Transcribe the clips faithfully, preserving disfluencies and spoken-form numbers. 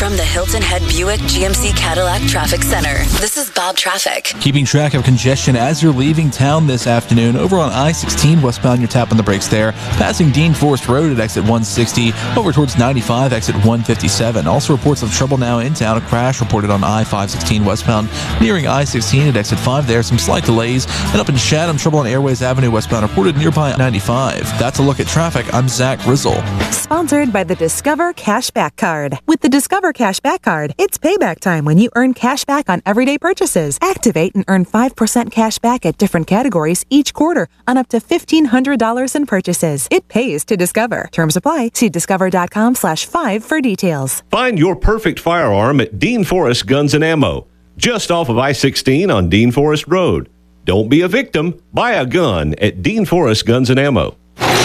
From the Hilton Head Buick G M C Cadillac Traffic Center, this is Bob Traffic. Keeping track of congestion as you're leaving town this afternoon. Over on I sixteen westbound, you're tapping the brakes there. Passing Dean Forest Road at exit one sixty. Over towards ninety-five, exit one fifty-seven. Also reports of trouble now in town. A crash reported on I five sixteen westbound. Nearing I sixteen at exit five there. Some slight delays. And up in Chatham, trouble on Airways Avenue westbound reported nearby ninety-five. That's a look at traffic. I'm Zach Rizzle. Sponsored by the Discover Cashback Card. With the Discover Cashback Card, it's payback time when you earn cash back on everyday purchases. Activate and earn five percent cash back at different categories each quarter on up to fifteen hundred dollars in purchases. It pays to Discover. Terms apply. See discover.com slash five for details. Find your perfect firearm at Dean Forest Guns and Ammo, just off of I sixteen on Dean Forest Road. Don't be a victim. Buy a gun at Dean Forest Guns and Ammo.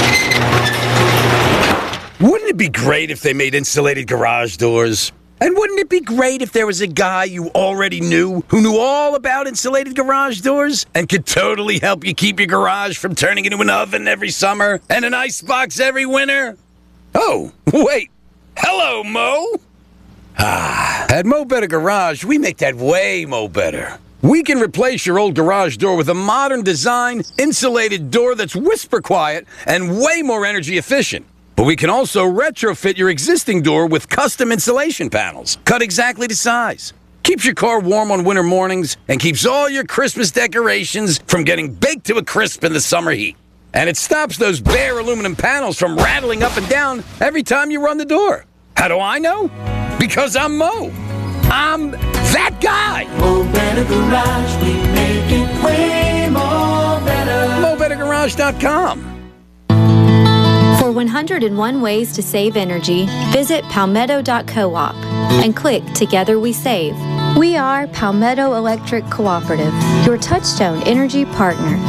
Wouldn't it be great if they made insulated garage doors? And wouldn't it be great if there was a guy you already knew who knew all about insulated garage doors and could totally help you keep your garage from turning into an oven every summer and an icebox every winter? Oh, wait. Hello, Mo. Ah, at Mo Better Garage, we make that way mo better. We can replace your old garage door with a modern design, insulated door that's whisper quiet and way more energy efficient. But we can also retrofit your existing door with custom insulation panels, cut exactly to size. Keeps your car warm on winter mornings and keeps all your Christmas decorations from getting baked to a crisp in the summer heat. And it stops those bare aluminum panels from rattling up and down every time you run the door. How do I know? Because I'm Mo. I'm that guy. Mo Better Garage, we make it way more better. Mo Better Garage dot com. For one hundred one ways to save energy, visit palmetto dot coop and click Together We Save. We are Palmetto Electric Cooperative, your Touchstone energy partner.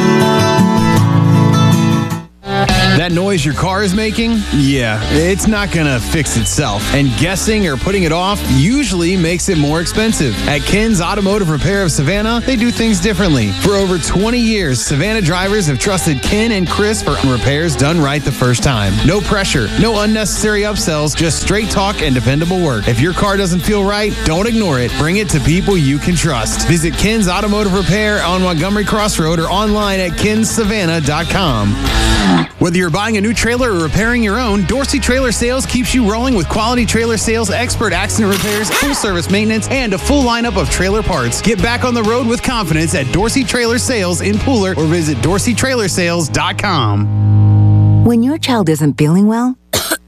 That noise your car is making? Yeah, it's not gonna fix itself. And guessing or putting it off usually makes it more expensive. At Ken's Automotive Repair of Savannah, they do things differently. For over twenty years, Savannah drivers have trusted Ken and Chris for repairs done right the first time. No pressure, no unnecessary upsells, just straight talk and dependable work. If your car doesn't feel right, don't ignore it. Bring it to people you can trust. Visit Ken's Automotive Repair on Montgomery Crossroad or online at kens savannah dot com. Whether you're buying a new trailer or repairing your own, Dorsey Trailer Sales keeps you rolling with quality trailer sales, expert accident repairs, full-service maintenance, and a full lineup of trailer parts. Get back on the road with confidence at Dorsey Trailer Sales in Pooler or visit dorsey trailer sales dot com. When your child isn't feeling well,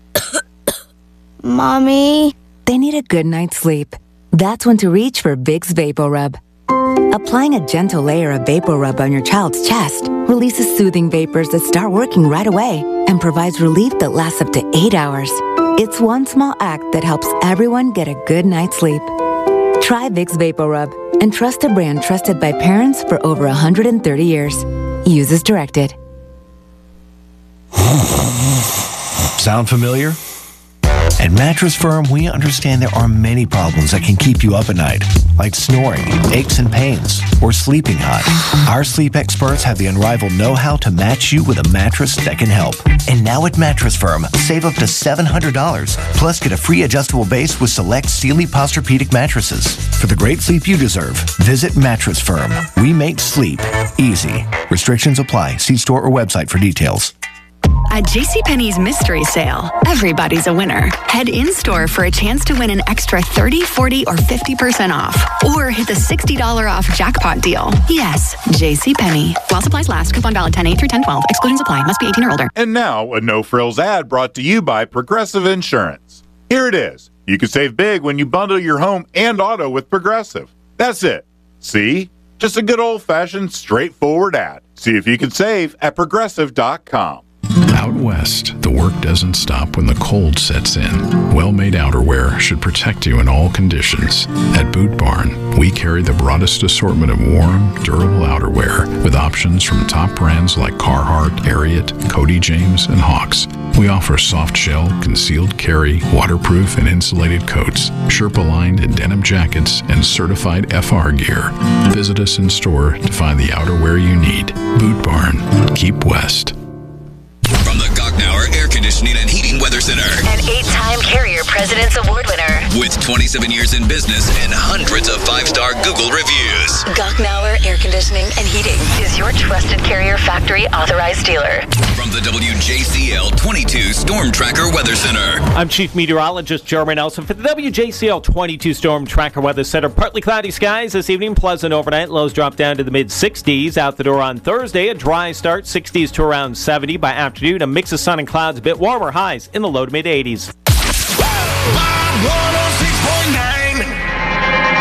Mommy, they need a good night's sleep. That's when to reach for Vicks VapoRub. Applying a gentle layer of VapoRub on your child's chest releases soothing vapors that start working right away and provides relief that lasts up to eight hours. It's one small act that helps everyone get a good night's sleep. Try Vicks VapoRub and trust a brand trusted by parents for over one hundred thirty years. Use as directed. Sound familiar? At Mattress Firm, we understand there are many problems that can keep you up at night, like snoring, aches and pains, or sleeping hot. Our sleep experts have the unrivaled know-how to match you with a mattress that can help. And now at Mattress Firm, save up to seven hundred dollars, plus get a free adjustable base with select Sealy Posturepedic mattresses. For the great sleep you deserve, visit Mattress Firm. We make sleep easy. Restrictions apply. See store or website for details. At JCPenney's Mystery Sale, everybody's a winner. Head in-store for a chance to win an extra thirty, forty, or fifty percent off. Or hit the sixty dollars off jackpot deal. Yes, JCPenney. While supplies last, coupon valid ten eight through ten twelve. Exclusions apply. Must be eighteen or older. And now, a no-frills ad brought to you by Progressive Insurance. Here it is. You can save big when you bundle your home and auto with Progressive. That's it. See? Just a good old-fashioned, straightforward ad. See if you can save at progressive dot com. Out west, the work doesn't stop when the cold sets in. Well-made outerwear should protect you in all conditions. At Boot Barn, we carry the broadest assortment of warm, durable outerwear with options from top brands like Carhartt, Ariat, Cody James, and Hawks. We offer soft shell, concealed carry, waterproof and insulated coats, Sherpa-lined and denim jackets, and certified F R gear. Visit us in store to find the outerwear you need. Boot Barn. Keep west. From the Gochnauer Air Conditioning Conditioning and Heating Weather Center. An eight-time Carrier President's Award winner. With twenty-seven years in business and hundreds of five-star Google reviews. Gochnauer Air Conditioning and Heating is your trusted Carrier factory authorized dealer. From the W J C L twenty-two Storm Tracker Weather Center. I'm Chief Meteorologist Jeremy Nelson for the W J C L twenty-two Storm Tracker Weather Center. Partly cloudy skies this evening, pleasant overnight. Lows drop down to the mid-sixties. Out the door on Thursday, a dry start, sixties to around seventy. By afternoon, a mix of sun and clouds, a bit warmer, highs in the low to mid-eighties.